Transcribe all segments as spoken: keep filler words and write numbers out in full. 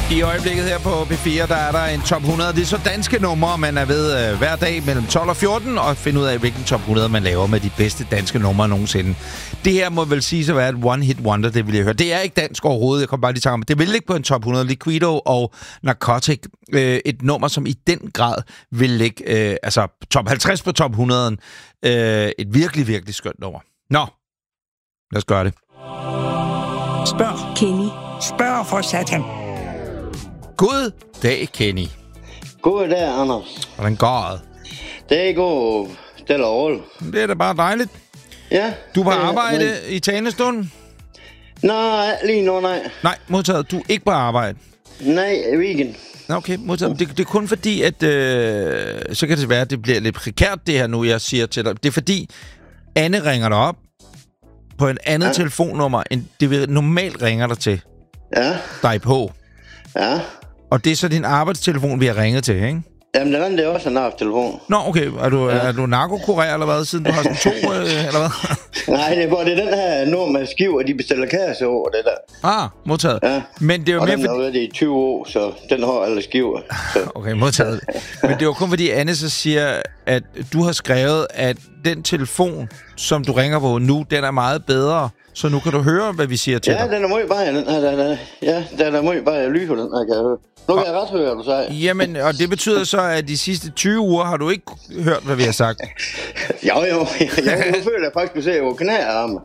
I øjeblikket her på P fire, der er der en top hundrede. Det er så danske numre, man er ved øh, hver dag mellem tolv og fjorten, og finde ud af, hvilken top hundrede man laver med de bedste danske numre nogensinde. Det her må vel sige at være et one-hit wonder, det vil jeg høre. Det er ikke dansk overhovedet, jeg kommer bare lige tanke om. Det vil ligge på en top hundrede. Liquido og Narcotic. Øh, et nummer, som i den grad vil ligge, øh, altså top halvtreds på top hundrede. Øh, et virkelig, virkelig skønt nummer. Nå, lad os gøre det. Spørg Kenny. Spørg for satan. God dag, Kenny. God dag, Anders. Hvordan går det? Det går stille og roligt. Det er da bare dejligt. Ja. Du er på det, arbejde men... i talestund? Nej, lige nu, nej. Nej, modtaget. Du er ikke på arbejde? Nej, weekend. Okay, modtaget. Det, det er kun fordi, at øh, så kan det være, at det bliver lidt prekært, det her nu, jeg siger til dig. Det er fordi, Anne ringer dig op på et andet ja. telefonnummer, end det vi normalt ringer dig til. Ja. Dig på. Ja. Og det er så din arbejdstelefon, vi har ringet til, ikke? Jamen, den anden, det er også en arbejdstelefon. Nå, okay. Er du, ja. er du narkokurer eller hvad, siden du har sådan to, øh, eller hvad? Nej, det er, det er den her nummer med skiver, de bestiller kasse over det der. Ah, modtaget. Ja. Men det er jo og mere den har været i tyve år, så den har alle skiver. Så. Okay, modtaget. Men det er jo kun fordi, Anne så siger, at du har skrevet, at den telefon, som du ringer på nu, den er meget bedre. Så nu kan du høre, hvad vi siger til ja, dig. Ja, den er meget bare, den her. Den er, ja, den er meget bare lyse, den her, kan jeg høre. Nu kan jeg ret høre, du siger. Jamen, og det betyder så, at de sidste tyve uger har du ikke hørt, hvad vi har sagt. jo, jo. jo nu føler jeg faktisk, at du ser jo knæarme.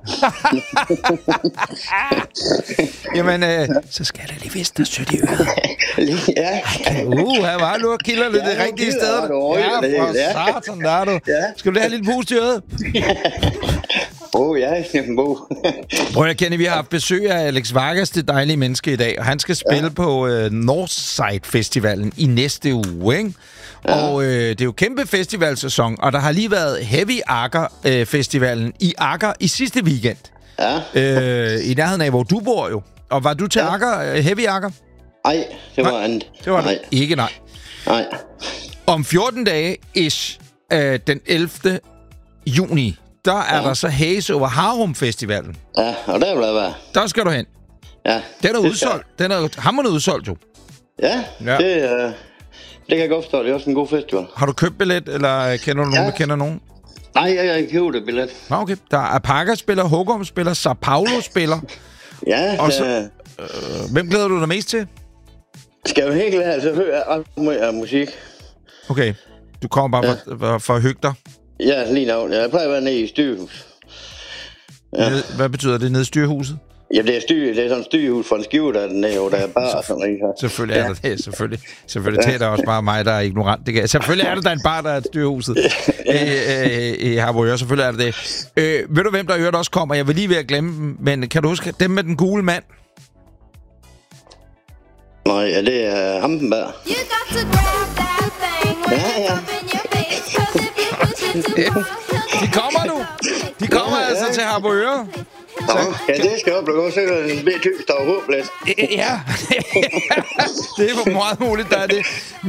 Jamen, øh, så skal der lige vist, der sødt i øret. ja. Uh, her var du og kilder lidt ja, det rigtige sted. Ja, for satan, der er du. Ja. Skal du have lidt pust i øret? Åh, oh, ja, jeg er bo. Prøv at kende, vi har haft besøg af Alex Vargas, det dejlige menneske i dag, og han skal spille ja. på øh, Northside Festivalen i næste uge, ikke? Ja. Og øh, det er jo kæmpe festivalsæson, og der har lige været Heavy Akker øh, Festivalen i Akker i sidste weekend. Ja. Øh, I nærheden af, hvor du bor jo. Og var du til ja. Akker, øh, Heavy Akker? Nej, det var andet. Det var nej. det ikke, nej. Nej. Om fjorten dage, ish, øh, den ellevte juni, der er ja. der så Haze over Harum Festivalen. Ja, og der vil jeg være. Der skal du hen. Ja. Den er udsolgt. Den er hammerende udsolgt, jo. Ja, ja. Det, øh, det kan jeg godt forstå. Det er også en god festival. Har du købt billet, eller kender du nogen, ja. der kender nogen? Nej, jeg har ikke købt et billet. Nå, okay. Der er Parker spiller, Hogum spiller, Sao Paulo spiller. ja, og så, øh, hvem glæder du dig mest til? Skal jeg helt klart, så hører jeg ret meget af musik. Okay. Du kommer bare ja. for, for at hygge dig? Ja, lige nu. Jeg plejer at være nede i styrehus. Ja. Ned, hvad betyder det, nede i styrhuset? Ja, det er styr, det er sådan et styrhus for en skive, der er dernede, og der er bare sådan noget her. Selvfølgelig er ja. der det, selvfølgelig. Selvfølgelig ja. det er også bare mig, der er ignorant. Det kan. Selvfølgelig er der der en bar, der er et styrhuset ja. i, i, i Harboøre. Selvfølgelig er der det. Øh, ved du, hvem der i øvrigt også kommer? Jeg vil lige ved at glemme dem, men kan du huske dem med den gule mand? Nej, ja, det er Hampenberg. Ja, ja. De kommer nu. De kommer ja, altså ja. til Harboøre. Nå, ja, det skal jeg blive så en bit tyk, der er håbløst. Ja, det er for meget muligt, der er det.